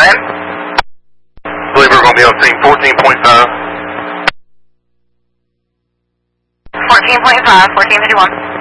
Ryan? I believe we're going to be on scene 14.5. 14.5, 1451.